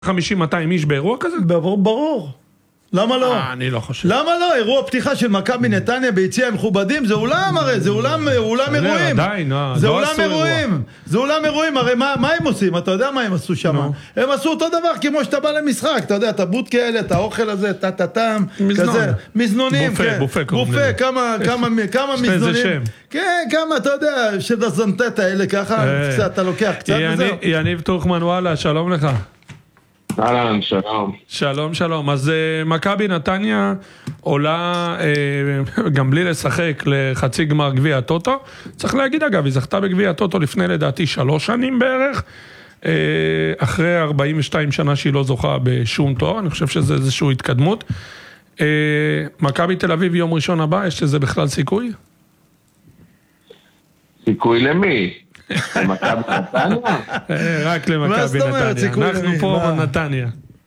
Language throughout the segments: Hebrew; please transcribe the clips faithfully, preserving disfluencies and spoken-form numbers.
חמישים מאתיים איש באירוע כזה? ברור, ברור. למה לא? אה, אני לא חושב. למה לא? אירוע פתיחה של מכבי נתניה ביציע המכובדים, זה אולם הרי, זה אולם, אולם אירועים. עדיין, זה אולם אירועים. זה אולם אירועים, הרי מה, מה הם עושים? אתה יודע מה הם עשו שם? הם עשו אותו דבר כמו שאתה בא למשחק, אתה יודע, את הבוטקה האלה, את האוכל הזה, טה-טה-טם, כזה, מזנונים, בופה, כן. בופה, בופה, כמה, כמה, כמה מזנונים. כן, כמה, אתה יודע, שדזנטט האלה ככה, אתה לוקח קצת וזהו. יניב טורקמן, וואלה, שלום לך. אהלן, שלום. שלום, שלום. אז מכבי נתניה עולה, גם בלי לשחק, לחצי גמר גביע הטוטו. צריך להגיד אגב, היא זכתה בגביע הטוטו לפני לדעתי שלוש שנים בערך, אחרי ארבעים ושתיים שנה שהיא לא זוכה בשום תואר. אני חושב שזה איזושהי התקדמות. מכבי תל אביב יום ראשון הבא, יש לזה בכלל סיכוי? סיכוי למי? למכבי נתניה? רק למכבי נתניה. אנחנו פה בנתניה.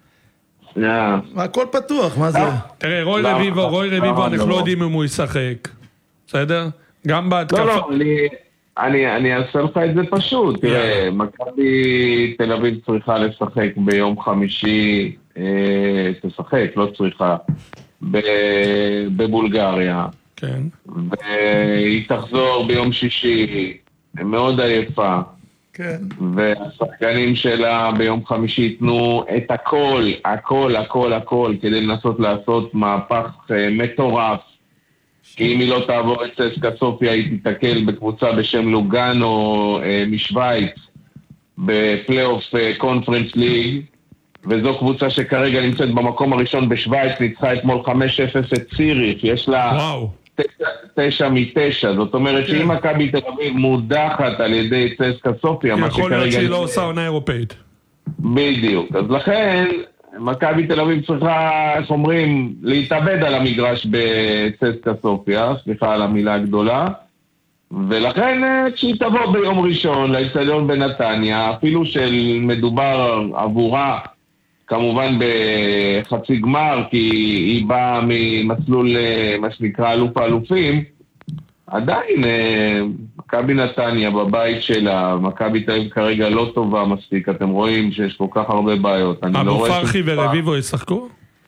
הכל פתוח, מה זה? תראה, רוי רביבו, רוי רביבו, אנחנו לא יודעים אם הוא ישחק. בסדר? גם בהתקפה. לא, לא, אני אעשה לך את זה פשוט. תראה, מכבי תל אביב צריכה לשחק ביום חמישי, תשחק, לא צריכה, בבולגריה. כן. והיא תחזור ביום שישי, מאוד עייפה. כן. והשחקנים שלה ביום חמישי ייתנו את הכל, הכל, הכל, הכל, כדי לנסות לעשות מהפך מטורף. כי אם היא לא תעבור את צסקה סופיה, היא תתקל בקבוצה בשם לוגאנו משוויץ, בפלייאוף קונפרנס ליג, וזו קבוצה שכרגע נמצאת במקום הראשון בשוויץ, ניצחה אתמול חמש אפס את ציריך, יש לה... וואו. תשע מתשע, זאת אומרת שאם מכבי תל אביב מודחת על ידי צסקה סופיה, יכול להיות שהיא לא עושה עונה אירופאית. בדיוק, אז לכן מכבי תל אביב צריכה, איך אומרים, להתאבד על המגרש בצסקה סופיה, סליחה על המילה הגדולה, ולכן כשהיא תבוא ביום ראשון לאצטדיון בנתניה, אפילו של מדובר עבורה כמובן בחצי גמר, כי היא באה ממסלול, מה שנקרא, אלוף האלופים, עדיין, מכבי נתניה בבית שלה, מכבי תל אביב כרגע לא טובה מספיק, אתם רואים שיש כל כך הרבה בעיות. אבו פרחי ורביבו ישחקו?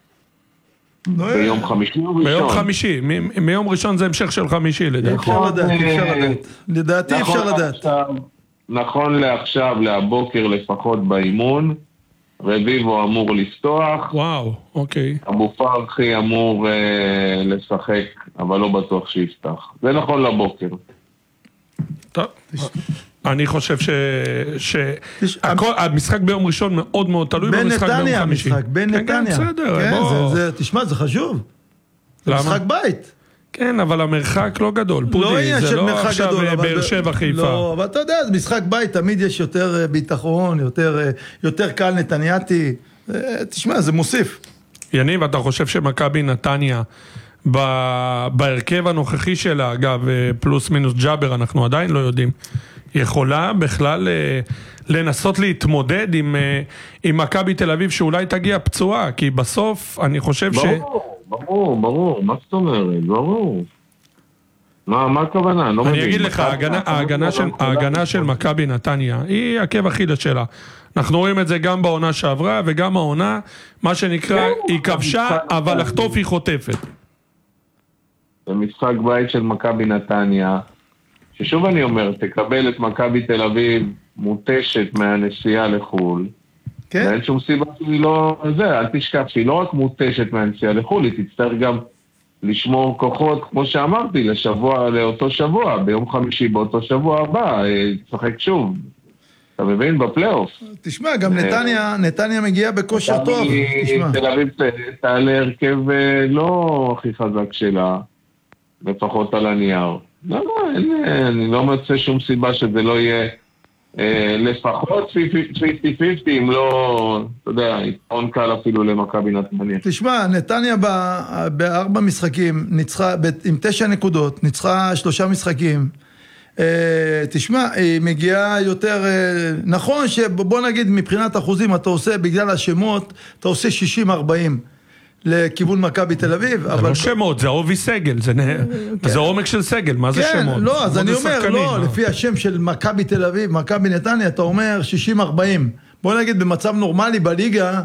ביום חמישי או ראשון? ביום חמישי, מיום ראשון זה המשך של חמישי לדעתי. אפשר לדעת, אפשר לדעת. לדעתי אפשר לדעת. נכון לעכשיו, להבוקר לפחות באימון, רביבו אמור לפתוח. וואו, אוקיי. אבו פרחי אמור אה, לשחק, אבל לא בטוח שיפתח. זה נכון לבוקר. טוב. אני חושב ש... ש... הכל, המשחק ביום ראשון מאוד מאוד תלוי במשחק ביום חמישי. המשחק, בין נתניה. כן, בסדר. כן, זה, זה, תשמע, זה חשוב. למה? משחק בית. כן, אבל המרחק לא גדול. פודי, לא זה לא עכשיו גדול, באר שבע חיפה. לא, אבל אתה יודע, זה משחק בית, תמיד יש יותר ביטחון, יותר, יותר קל נתניאתי. תשמע, זה מוסיף. יניב, אתה חושב שמכבי נתניה, בהרכב הנוכחי שלה, אגב, פלוס מינוס ג'אבר, אנחנו עדיין לא יודעים, יכולה בכלל לנסות להתמודד עם, עם מכבי תל אביב, שאולי תגיע פצועה, כי בסוף אני חושב ש... ברור, ברור, ברור, מה זאת אומרת? ברור. מה, מה הכוונה? אני אגיד לך, ההגנה של מכבי נתניה היא עקב אחיד שלה. אנחנו רואים את זה גם בעונה שעברה וגם העונה, מה שנקרא, היא כבשה, אבל לחטוף היא חוטפת. זה משחק בית של מכבי נתניה, ששוב אני אומר, תקבל את מכבי תל אביב מוטשת מהנסיעה לחול, כן? ואין שום סיבה שהיא לא... זה, אל תשכח שהיא לא רק מוטשת מהנסיעה לחול, היא תצטרך גם לשמור כוחות, כמו שאמרתי, לשבוע, לאותו שבוע, ביום חמישי באותו שבוע הבא, תשחק שוב. אתה מבין? בפלייאוף. תשמע, גם נתניה, נתניה מגיעה בכושר טוב. תשמע. תל אביב תעלה הרכב לא הכי חזק שלה, לפחות על הנייר. לא, לא, אין, אני לא מצא שום סיבה שזה לא יהיה אה, לפחות חמישים חמישים, אם לא, אתה יודע, יתרון קל אפילו למכבי נתניה. תשמע, נתניה בארבע משחקים, ניצחה, עם תשע נקודות, ניצחה שלושה משחקים. אה, תשמע, היא מגיעה יותר, אה, נכון שבוא נגיד מבחינת אחוזים, אתה עושה בגלל השמות, אתה עושה שישים ארבעים. לכיוון מכבי תל אביב. זה לא שמות, זה עובי סגל, זה עומק של סגל, מה זה שמות? כן, לא, אז אני אומר, לא, לפי השם של מכבי תל אביב, מכבי נתניה, אתה אומר שישים ארבעים. בוא נגיד במצב נורמלי בליגה,